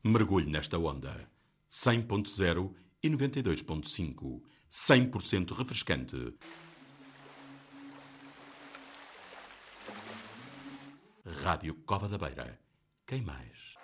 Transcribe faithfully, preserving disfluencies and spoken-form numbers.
Mergulhe nesta onda. cem ponto zero e noventa e dois ponto cinco. cem por cento refrescante. Rádio Cova da Beira. Quem mais?